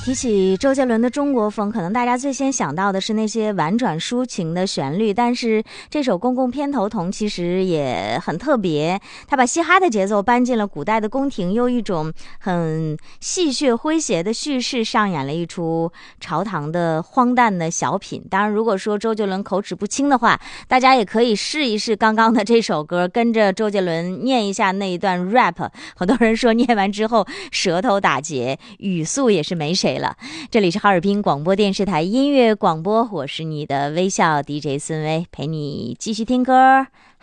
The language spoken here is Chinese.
提起周杰伦的中国风，可能大家最先想到的是那些婉转抒情的旋律，但是这首《公共偏头痛》其实也很特别，他把嘻哈的节奏搬进了古代的宫廷，用一种很戏谑诙谐的叙事上演了一出朝堂的荒诞的小品。当然，如果说周杰伦口齿不清的话，大家也可以试一试刚刚的这首歌，跟着周杰伦念一下那一段 rap。很多人说念完之后舌头打结，语速也是没谁了。这里是哈尔滨广播电视台音乐广播，我是你的微笑 DJ 孙薇，陪你继续听歌。